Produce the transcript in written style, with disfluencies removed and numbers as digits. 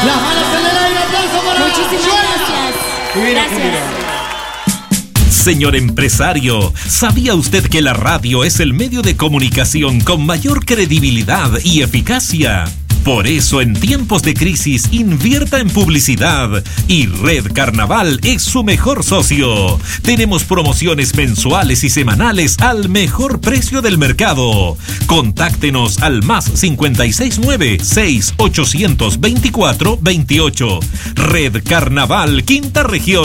Las manos en el aire, aplauso para Muchísimas gracias. Gracias. Señor empresario, ¿sabía usted que la radio es el medio de comunicación con mayor credibilidad y eficacia? Por eso, en tiempos de crisis, invierta en publicidad y Red Carnaval es su mejor socio. Tenemos promociones mensuales y semanales al mejor precio del mercado. Contáctenos al +569-6824-28. Red Carnaval, Quinta Región.